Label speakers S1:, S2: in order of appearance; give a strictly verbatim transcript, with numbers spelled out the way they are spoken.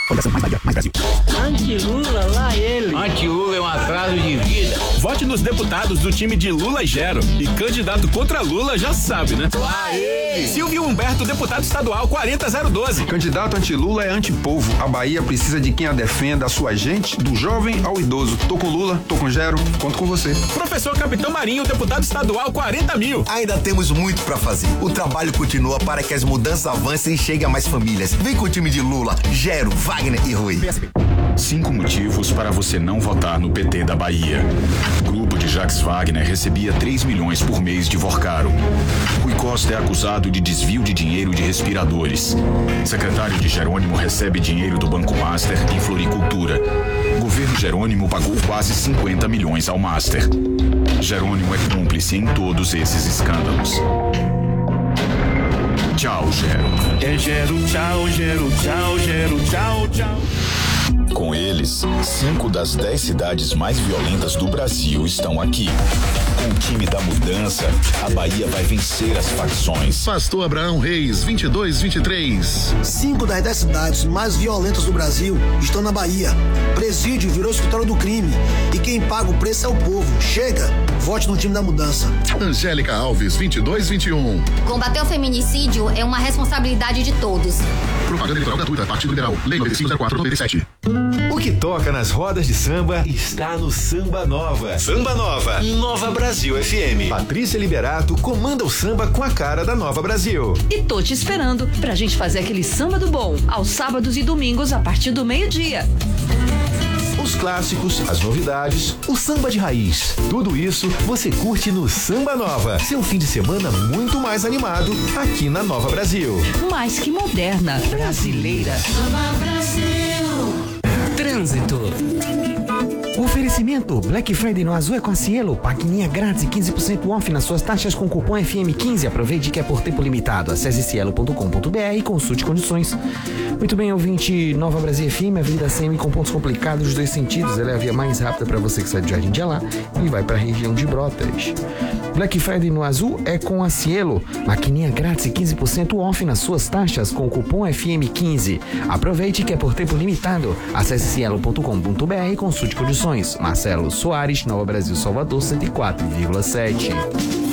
S1: Fundação Mais Bahia, Mais Brasil.
S2: Anti-Lula, lá ele.
S3: Anti-Lula é um atraso de vida.
S4: Vote nos deputados do time de Lula e Gero. E candidato contra Lula já sabe, né?
S3: Lá ele.
S4: Silvio Humberto, deputado estadual quatro zero um dois.
S5: Candidato anti-Lula é antipovo. A Bahia precisa de quem a defenda, a sua gente, do jovem ao idoso. Tô com Lula, tô com Gero, conto com você.
S4: Professor Capitão Marinho, deputado estadual quarenta mil.
S6: Ainda temos muito pra fazer. O trabalho continua para que as mudanças avancem e cheguem a mais famílias. Vem com o time de Lula, Gero, Wagner e Rui.
S7: Cinco motivos para você não votar no P T da Bahia. Grupo de Jacques Wagner recebia três milhões por mês de Vorcaro. Rui Costa é acusado de desvio de dinheiro de respiradores. Secretário de Jerônimo recebe dinheiro do Banco Master em floricultura. Governo Jerônimo pagou quase cinquenta milhões ao Master. Jerônimo é cúmplice em todos esses escândalos. Tchau, Gero.
S4: É Gero, tchau, Gero, tchau, Gero, tchau, tchau.
S7: Com eles, cinco das dez cidades mais violentas do Brasil estão aqui. Com o time da mudança, a Bahia vai vencer as facções.
S8: Pastor Abraão Reis, vinte e dois vinte e três.
S9: Cinco das dez cidades mais violentas do Brasil estão na Bahia. Presídio virou escritório do crime. E quem paga o preço é o povo. Chega, vote no time da mudança.
S8: Angélica Alves, vinte e dois vinte e um.
S10: Combater o feminicídio é uma responsabilidade de todos.
S8: Propaganda eleitoral gratuita, Partido Liberal, Lei nove cinco zero quatro noventa e sete.
S11: O que toca nas rodas de samba está no Samba Nova. Samba Nova, Nova Brasil F M. Patrícia Liberato comanda o samba com a cara da Nova Brasil.
S12: E tô te esperando pra gente fazer aquele samba do bom, aos sábados e domingos a partir do meio-dia.
S11: Os clássicos, as novidades, o samba de raiz. Tudo isso você curte no Samba Nova. Seu fim de semana muito mais animado aqui na Nova Brasil.
S12: Mais que moderna, brasileira.
S2: Nova Brasil.
S13: Trânsito. Oferecimento Black Friday no Azul é com a Cielo. Maquininha grátis e quinze por cento off nas suas taxas com cupom F M quinze. Aproveite que é por tempo limitado. Acesse cielo ponto com ponto b r e consulte condições. Muito bem, ouvinte, Nova Brasil F M, Avenida C M com pontos complicados dos dois sentidos. Ela é a via mais rápida para você que sai do Jardim de Alá e vai para a região de Brotas. Black Friday no Azul é com a Cielo. Maquininha grátis e quinze por cento off nas suas taxas com cupom F M quinze. Aproveite que é por tempo limitado. Acesse cielo ponto com ponto b r e consulte condições. Marcelo Soares, Nova Brasil, Salvador, cento e quatro vírgula sete.